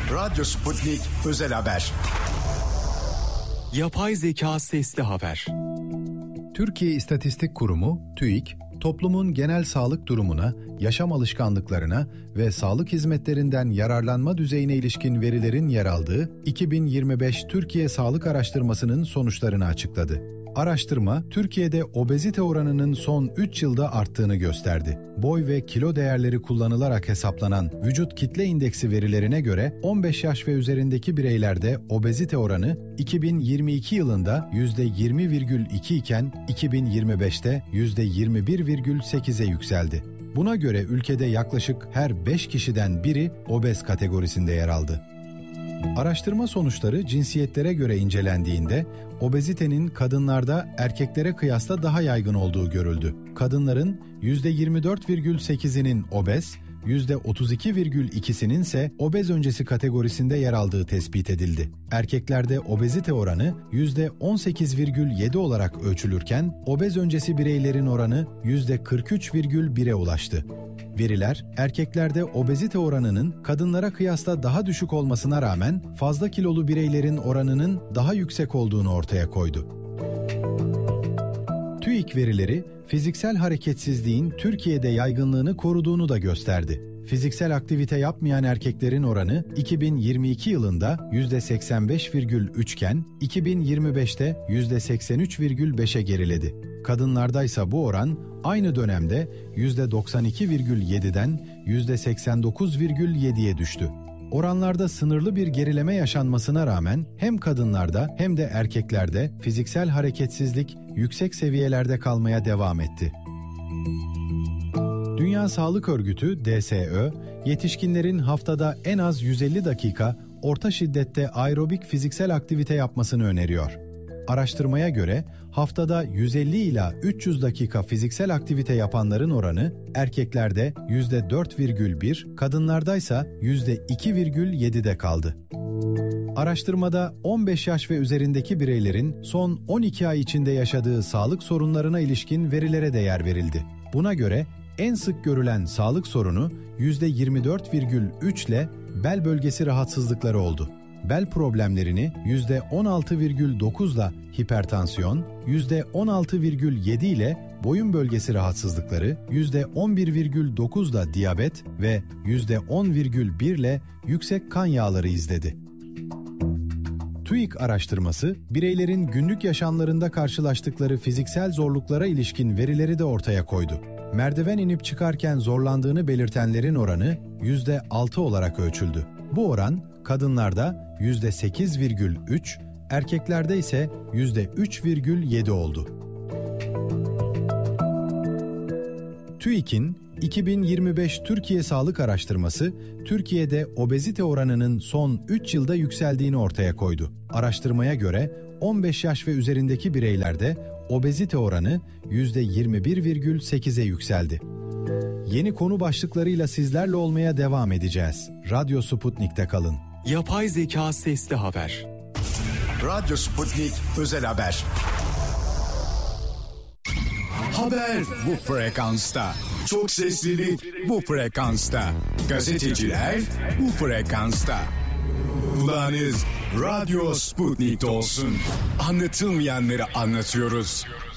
Radyo Sputnik Özel Haber. Yapay zeka sesli haber. Türkiye İstatistik Kurumu, TÜİK, toplumun genel sağlık durumuna, yaşam alışkanlıklarına ve sağlık hizmetlerinden yararlanma düzeyine ilişkin verilerin yer aldığı 2025 Türkiye Sağlık Araştırması'nın sonuçlarını açıkladı. Araştırma, Türkiye'de obezite oranının son 3 yılda arttığını gösterdi. Boy ve kilo değerleri kullanılarak hesaplanan vücut kitle indeksi verilerine göre 15 yaş ve üzerindeki bireylerde obezite oranı 2022 yılında %20,2 iken 2025'te %21,8'e yükseldi. Buna göre ülkede yaklaşık her 5 kişiden biri obez kategorisinde yer aldı. Araştırma sonuçları cinsiyetlere göre incelendiğinde obezitenin kadınlarda erkeklere kıyasla daha yaygın olduğu görüldü. Kadınların %24,8'inin obez, %32,2'sinin ise obez öncesi kategorisinde yer aldığı tespit edildi. Erkeklerde obezite oranı %18,7 olarak ölçülürken obez öncesi bireylerin oranı %43,1'e ulaştı. Veriler, erkeklerde obezite oranının kadınlara kıyasla daha düşük olmasına rağmen fazla kilolu bireylerin oranının daha yüksek olduğunu ortaya koydu. TÜİK verileri, fiziksel hareketsizliğin Türkiye'de yaygınlığını koruduğunu da gösterdi. Fiziksel aktivite yapmayan erkeklerin oranı 2022 yılında %85,3 iken 2025'te %83,5'e geriledi. Kadınlarda ise bu oran aynı dönemde %92,7'den %89,7'ye düştü. Oranlarda sınırlı bir gerileme yaşanmasına rağmen hem kadınlarda hem de erkeklerde fiziksel hareketsizlik yüksek seviyelerde kalmaya devam etti. Dünya Sağlık Örgütü (DSÖ), yetişkinlerin haftada en az 150 dakika orta şiddette aerobik fiziksel aktivite yapmasını öneriyor. Araştırmaya göre haftada 150 ila 300 dakika fiziksel aktivite yapanların oranı erkeklerde %4,1, kadınlardaysa %2,7'de kaldı. Araştırmada 15 yaş ve üzerindeki bireylerin son 12 ay içinde yaşadığı sağlık sorunlarına ilişkin verilere de yer verildi. Buna göre en sık görülen sağlık sorunu %24,3 ile bel bölgesi rahatsızlıkları oldu. Bel problemlerini %16,9 ile hipertansiyon, %16,7 ile boyun bölgesi rahatsızlıkları, %11,9 ile diyabet ve %10,1 ile yüksek kan yağları izledi. TÜİK araştırması, bireylerin günlük yaşamlarında karşılaştıkları fiziksel zorluklara ilişkin verileri de ortaya koydu. Merdiven inip çıkarken zorlandığını belirtenlerin oranı %6 olarak ölçüldü. Bu oran kadınlarda %8,3, erkeklerde ise %3,7 oldu. TÜİK'in 2025 Türkiye Sağlık Araştırması, Türkiye'de obezite oranının son 3 yılda yükseldiğini ortaya koydu. Araştırmaya göre 15 yaş ve üzerindeki bireylerde obezite oranı %21,8'e yükseldi. Yeni konu başlıklarıyla sizlerle olmaya devam edeceğiz. Radyo Sputnik'te kalın. Yapay zeka sesli haber. Radyo Sputnik Özel Haber. Haber bu frekansta. Çok seslilik bu frekansta. Gazeteciler bu frekansta. Kulağınız Radyo Sputnik'te olsun. Anlatılmayanları anlatıyoruz.